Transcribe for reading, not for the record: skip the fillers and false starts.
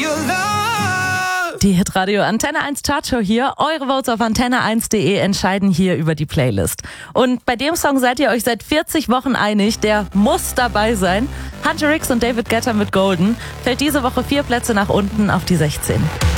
your love. Die Hitradio Antenne 1 Chartshow hier. Eure Votes auf antenne1.de entscheiden hier über die Playlist. Und bei dem Song seid ihr euch seit 40 Wochen einig, der muss dabei sein. Hunter Ricks und David Guetta mit Golden fällt diese Woche 4 Plätze nach unten auf die 16.